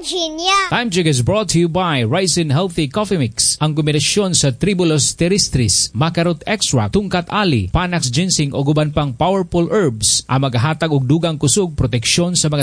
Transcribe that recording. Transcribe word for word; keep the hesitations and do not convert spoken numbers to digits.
Virginia. Time check is brought to you by Raisin Healthy Coffee Mix. Ang kombinasyon sa Tribulus terrestris, Macarot Extract, Tungkat Ali, Panax Ginseng o guban pang powerful herbs ang maghatag og dugang kusog proteksyon sa mga